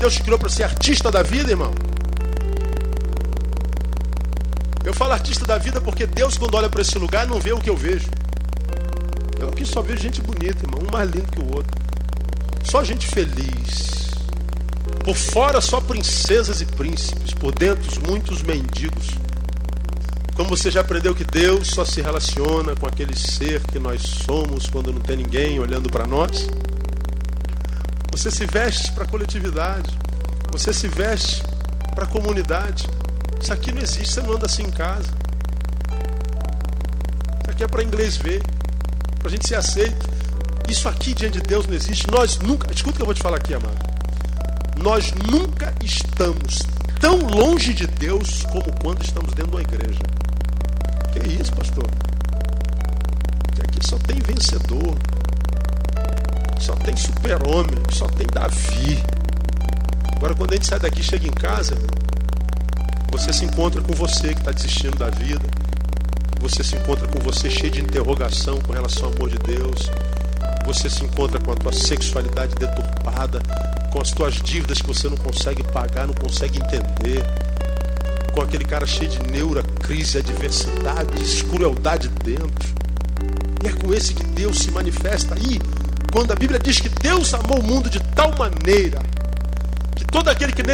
Deus te criou para ser artista da vida, irmão? Eu falo artista da vida porque Deus, quando olha para esse lugar, não vê o que eu vejo. Eu aqui só vejo gente bonita, irmão, um mais lindo que o outro. Só gente feliz. Por fora só princesas e príncipes, por dentro muitos mendigos. Como você já aprendeu que Deus só se relaciona com aquele ser que nós somos quando não tem ninguém olhando para nós? Você se veste para a coletividade. Você se veste para a comunidade. Isso aqui não existe, você não anda assim em casa. Isso aqui é para inglês ver, para a gente ser aceito. Isso aqui diante de Deus não existe. Nós nunca, escuta o que eu vou te falar aqui, amado. Nós nunca estamos tão longe de Deus como quando estamos dentro de uma igreja. Que isso, pastor? Que aqui só tem vencedor, só tem super-homem, só tem Davi. Agora, quando a gente sai daqui e chega em casa, você se encontra com você que está desistindo da vida. Você se encontra com você cheio de interrogação com relação ao amor de Deus. Você se encontra com a tua sexualidade deturpada, com as tuas dívidas que você não consegue pagar, não consegue entender, com aquele cara cheio de neura, crise, adversidade, crueldade dentro. E é com esse que Deus se manifesta aí, quando a Bíblia diz que Deus amou o mundo de tal maneira que todo aquele que nele